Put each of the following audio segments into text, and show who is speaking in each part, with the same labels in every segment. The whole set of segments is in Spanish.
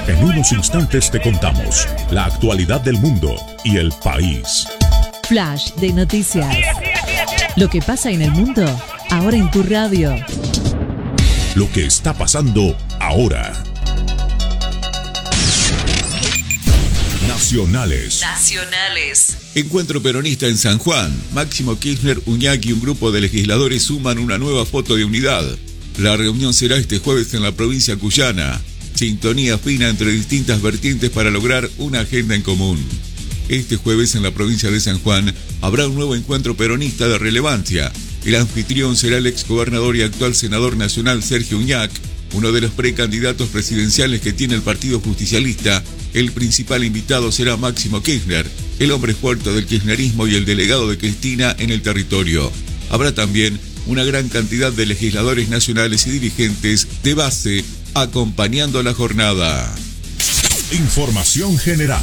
Speaker 1: En unos instantes te contamos la actualidad del mundo y el país.
Speaker 2: Flash de noticias. Lo que pasa en el mundo, ahora en tu radio.
Speaker 1: Lo que está pasando ahora. Nacionales.
Speaker 3: Encuentro peronista en San Juan. Máximo Kirchner, Uñac y un grupo de legisladores suman una nueva foto de unidad. La reunión será este jueves en la provincia cuyana. Sintonía fina entre distintas vertientes para lograr una agenda en común. Este jueves en la provincia de San Juan habrá un nuevo encuentro peronista de relevancia. El anfitrión será el exgobernador y actual senador nacional Sergio Uñac, uno de los precandidatos presidenciales que tiene el Partido Justicialista. El principal invitado será Máximo Kirchner, el hombre fuerte del kirchnerismo y el delegado de Cristina en el territorio. Habrá también una gran cantidad de legisladores nacionales y dirigentes de base acompañando la jornada.
Speaker 1: Información general.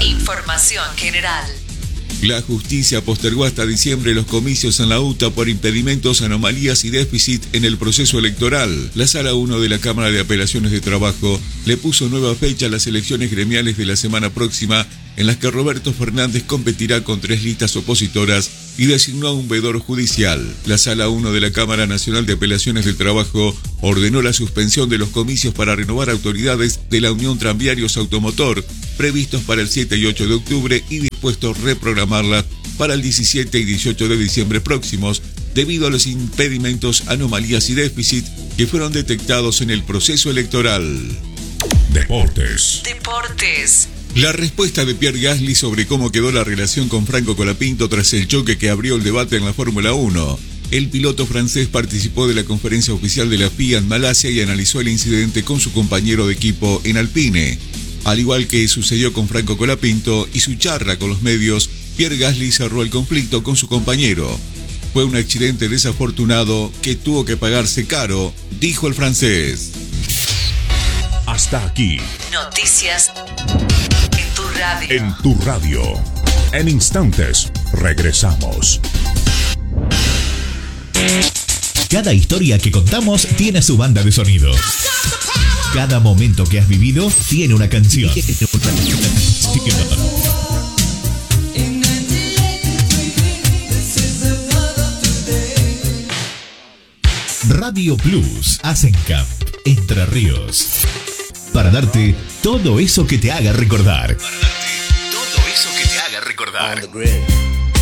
Speaker 3: La justicia postergó hasta diciembre los comicios en la UTA por impedimentos, anomalías y déficit en el proceso electoral. La Sala 1 de la Cámara de Apelaciones de Trabajo le puso nueva fecha a las elecciones gremiales de la semana próxima, en las que Roberto Fernández competirá con 3 listas opositoras y designó a un veedor judicial. La Sala 1 de la Cámara Nacional de Apelaciones del Trabajo ordenó la suspensión de los comicios para renovar autoridades de la Unión Tranviarios Automotor, previstos para el 7 y 8 de octubre y dispuesto a reprogramarlas para el 17 y 18 de diciembre próximos, debido a los impedimentos, anomalías y déficit que fueron detectados en el proceso electoral.
Speaker 1: Deportes.
Speaker 3: La respuesta de Pierre Gasly sobre cómo quedó la relación con Franco Colapinto tras el choque que abrió el debate en la Fórmula 1. El piloto francés participó de la conferencia oficial de la FIA en Malasia y analizó el incidente con su compañero de equipo en Alpine. Al igual que sucedió con Franco Colapinto y su charla con los medios, Pierre Gasly cerró el conflicto con su compañero. Fue un accidente desafortunado que tuvo que pagarse caro, dijo el francés.
Speaker 1: Hasta aquí.
Speaker 2: Noticias en tu radio.
Speaker 1: En tu radio. En instantes, regresamos.
Speaker 4: Cada historia que contamos tiene su banda de sonido. Cada momento que has vivido tiene una canción. Radio Plus, Asencamp, Entre Ríos. Para darte todo eso que te haga recordar.
Speaker 5: On the grid.